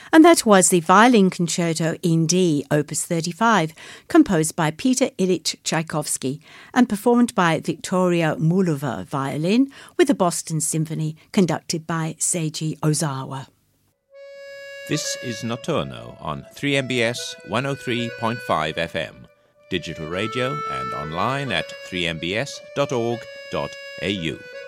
And that was the Violin Concerto in D, Opus 35, composed by Peter Ilyich Tchaikovsky and performed by Victoria Mullova violin with the Boston Symphony conducted by Seiji Ozawa. This is Notturno on 3MBS 103.5 FM, digital radio and online at 3mbs.org.au.